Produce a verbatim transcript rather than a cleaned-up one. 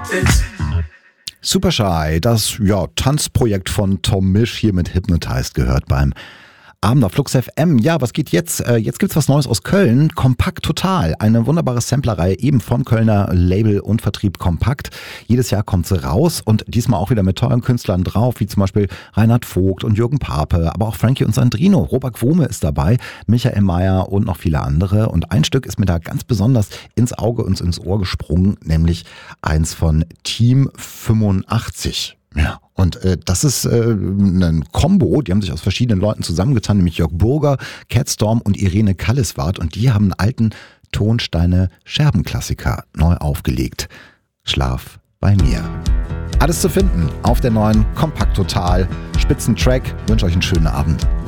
Super Shy, das ja, Tanzprojekt von Tom Misch hier mit Hypnotized gehört beim Abend auf Flux F M. Ja, was geht jetzt? Äh, jetzt gibt's was Neues aus Köln. Kompakt Total. Eine wunderbare Samplerreihe eben vom Kölner Label und Vertrieb Kompakt. Jedes Jahr kommt sie raus und diesmal auch wieder mit tollen Künstlern drauf, wie zum Beispiel Reinhard Vogt und Jürgen Pape, aber auch Frankie und Sandrino. Robert Gwome ist dabei, Michael Mayer und noch viele andere. Und ein Stück ist mir da ganz besonders ins Auge und ins Ohr gesprungen, nämlich eins von Team fünfundachtzig. Ja, und äh, das ist äh, ein Kombo, die haben sich aus verschiedenen Leuten zusammengetan, nämlich Jörg Burger, Catstorm und Irene Kalliswart, und die haben einen alten Tonsteine-Scherben-Klassiker neu aufgelegt. Schlaf bei mir. Alles zu finden auf der neuen Kompakt Total Spitzentrack. Ich wünsche euch einen schönen Abend.